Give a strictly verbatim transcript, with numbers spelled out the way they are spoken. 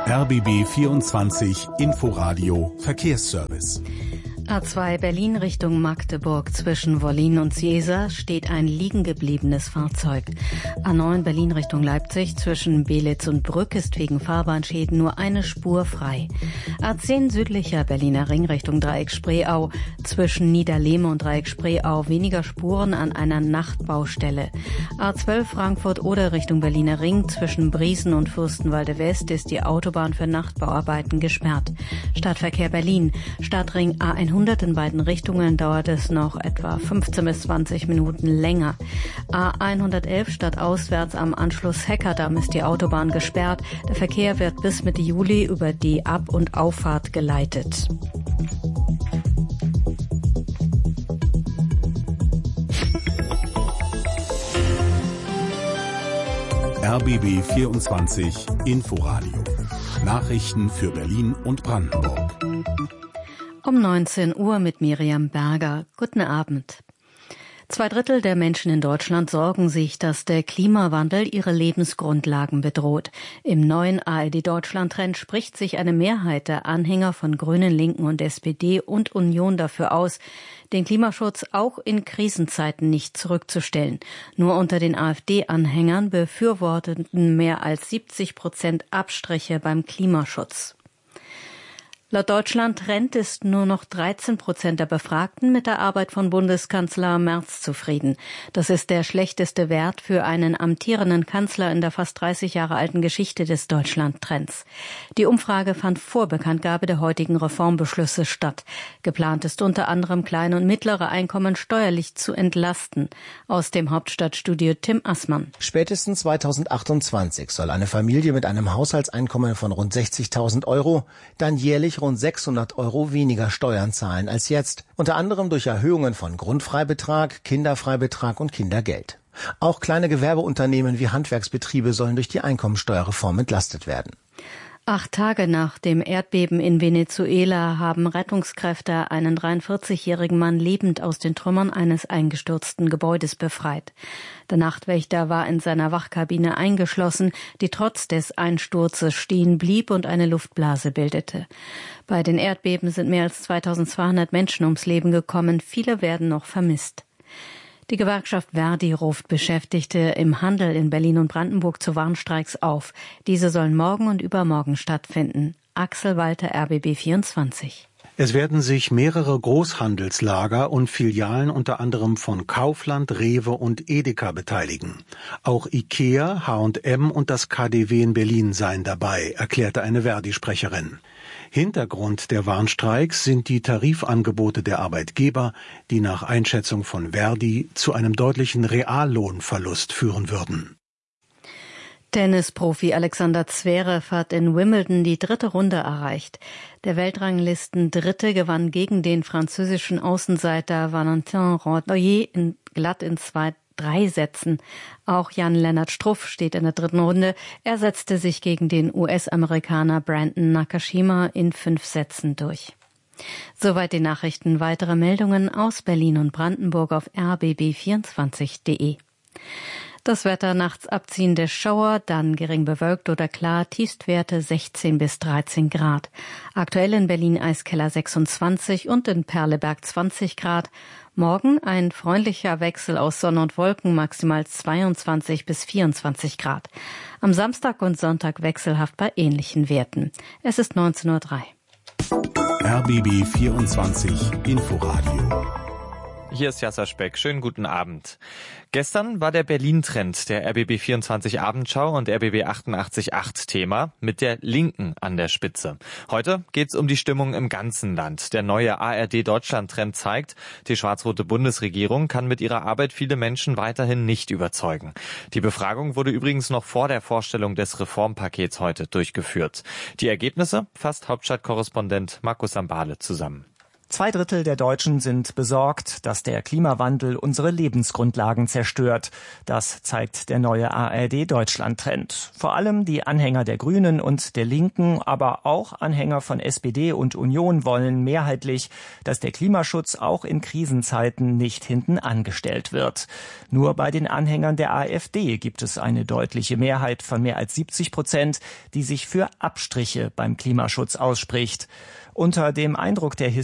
R B B vierundzwanzig Inforadio Verkehrsservice. A zwei Berlin Richtung Magdeburg zwischen Wollin und Seesa steht ein liegen gebliebenes Fahrzeug. A neun Berlin Richtung Leipzig zwischen Belitz und Brück ist wegen Fahrbahnschäden nur eine Spur frei. A zehn südlicher Berliner Ring Richtung Dreieck Spreeau zwischen Niederlehme und Dreieck Spreeau weniger Spuren an einer Nachtbaustelle. A zwölf Frankfurt oder Richtung Berliner Ring zwischen Briesen und Fürstenwalde West ist die Autobahn für Nachtbauarbeiten gesperrt. Stadtverkehr Berlin, Stadtring A hundert in beiden Richtungen dauert es noch etwa fünfzehn bis zwanzig Minuten länger. A hundertelf stadtauswärts am Anschluss Heckerdamm ist die Autobahn gesperrt. Der Verkehr wird bis Mitte Juli über die Ab- und Auffahrt geleitet. R B B vierundzwanzig Inforadio. Nachrichten für Berlin und Brandenburg. Um neunzehn Uhr mit Miriam Berger. Guten Abend. Zwei Drittel der Menschen in Deutschland sorgen sich, dass der Klimawandel ihre Lebensgrundlagen bedroht. Im neuen A R D Deutschland-Trend spricht sich eine Mehrheit der Anhänger von Grünen, Linken und S P D und Union dafür aus, den Klimaschutz auch in Krisenzeiten nicht zurückzustellen. Nur unter den AfD-Anhängern befürworteten mehr als siebzig Prozent Abstriche beim Klimaschutz. Laut Deutschland-Trend ist nur noch dreizehn Prozent der Befragten mit der Arbeit von Bundeskanzler Merz zufrieden. Das ist der schlechteste Wert für einen amtierenden Kanzler in der fast dreißig Jahre alten Geschichte des Deutschland-Trends. Die Umfrage fand vor Bekanntgabe der heutigen Reformbeschlüsse statt. Geplant ist unter anderem kleine und mittlere Einkommen steuerlich zu entlasten. Aus dem Hauptstadtstudio Tim Assmann. Spätestens zweitausendachtundzwanzig soll eine Familie mit einem Haushaltseinkommen von rund sechzigtausend Euro dann jährlich rund sechshundert Euro weniger Steuern zahlen als jetzt, unter anderem durch Erhöhungen von Grundfreibetrag, Kinderfreibetrag und Kindergeld. Auch kleine Gewerbeunternehmen wie Handwerksbetriebe sollen durch die Einkommensteuerreform entlastet werden. Acht Tage nach dem Erdbeben in Venezuela haben Rettungskräfte einen dreiundvierzigjährigen Mann lebend aus den Trümmern eines eingestürzten Gebäudes befreit. Der Nachtwächter war in seiner Wachkabine eingeschlossen, die trotz des Einsturzes stehen blieb und eine Luftblase bildete. Bei den Erdbeben sind mehr als zweitausendzweihundert Menschen ums Leben gekommen, viele werden noch vermisst. Die Gewerkschaft Verdi ruft Beschäftigte im Handel in Berlin und Brandenburg zu Warnstreiks auf. Diese sollen morgen und übermorgen stattfinden. Axel Walter, R B B vierundzwanzig. Es werden sich mehrere Großhandelslager und Filialen unter anderem von Kaufland, Rewe und Edeka beteiligen. Auch Ikea, H und M und das K D W in Berlin seien dabei, erklärte eine Verdi-Sprecherin. Hintergrund der Warnstreiks sind die Tarifangebote der Arbeitgeber, die nach Einschätzung von Verdi zu einem deutlichen Reallohnverlust führen würden. Tennisprofi Alexander Zverev hat in Wimbledon die dritte Runde erreicht. Der Weltranglisten-Dritte gewann gegen den französischen Außenseiter Valentin Rondoyer in, glatt in zwei drei Sätzen. Auch Jan-Lennart Struff steht in der dritten Runde. Er setzte sich gegen den U S-Amerikaner Brandon Nakashima in fünf Sätzen durch. Soweit die Nachrichten. Weitere Meldungen aus Berlin und Brandenburg auf r b b vierundzwanzig punkt de. Das Wetter: nachts abziehende Schauer, dann gering bewölkt oder klar, Tiefstwerte sechzehn bis dreizehn Grad. Aktuell in Berlin Eiskeller sechsundzwanzig und in Perleberg zwanzig Grad. Morgen ein freundlicher Wechsel aus Sonne und Wolken, maximal zweiundzwanzig bis vierundzwanzig Grad. Am Samstag und Sonntag wechselhaft bei ähnlichen Werten. Es ist neunzehn Uhr drei. R B B vierundzwanzig Inforadio. Hier ist Jasser Speck. Schönen guten Abend. Gestern war der Berlin-Trend der R B B vierundzwanzig Abendschau und R B B achtundachtzig Komma acht Thema mit der Linken an der Spitze. Heute geht's um die Stimmung im ganzen Land. Der neue A R D Deutschland-Trend zeigt, die schwarz-rote Bundesregierung kann mit ihrer Arbeit viele Menschen weiterhin nicht überzeugen. Die Befragung wurde übrigens noch vor der Vorstellung des Reformpakets heute durchgeführt. Die Ergebnisse fasst Hauptstadtkorrespondent Markus Sambale zusammen. Zwei Drittel der Deutschen sind besorgt, dass der Klimawandel unsere Lebensgrundlagen zerstört. Das zeigt der neue A R D-Deutschland-Trend. Vor allem die Anhänger der Grünen und der Linken, aber auch Anhänger von S P D und Union wollen mehrheitlich, dass der Klimaschutz auch in Krisenzeiten nicht hinten angestellt wird. Nur bei den Anhängern der AfD gibt es eine deutliche Mehrheit von mehr als siebzig Prozent, die sich für Abstriche beim Klimaschutz ausspricht. Unter dem Eindruck der